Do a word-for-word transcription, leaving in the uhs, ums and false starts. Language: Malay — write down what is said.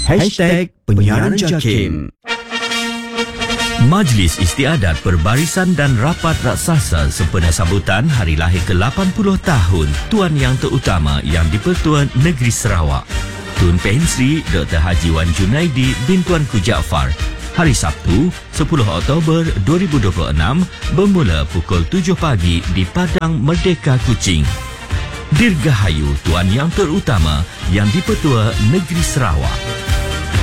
Hashtag Penyiaran Jakim. Majlis Istiadat Perbarisan dan Rapat Raksasa sempena sambutan hari lahir ke lapan puluh tahun Tuan Yang Terutama Yang di-Pertuan Negeri Sarawak, Tun Pensri Doktor Haji Wan Junaidi bin Tuanku Jaafar, hari Sabtu sepuluh Oktober dua ribu dua puluh enam bermula pukul tujuh pagi di Padang Merdeka Kuching. Dirgahayu Tuan Yang Terutama Yang di-Pertua Negeri Sarawak.